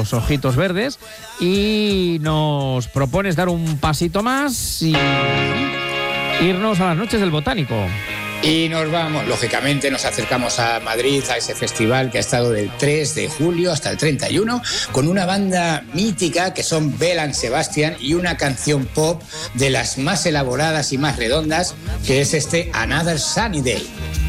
los ojitos verdes y nos propones dar un pasito más y irnos a las noches del Botánico. Y nos vamos, lógicamente nos acercamos a Madrid, a ese festival que ha estado del 3 de julio hasta el 31, con una banda mítica que son Belle & Sebastian y una canción pop de las más elaboradas y más redondas, que es este Another Sunny Day.